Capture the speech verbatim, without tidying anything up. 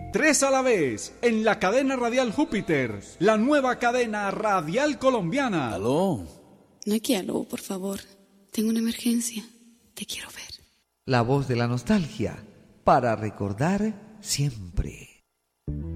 Tres a la vez, en la cadena radial Júpiter, la nueva cadena radial colombiana. ¿Aló? No hay que aló, por favor. Tengo una emergencia. Te quiero ver. La voz de la nostalgia, para recordar siempre.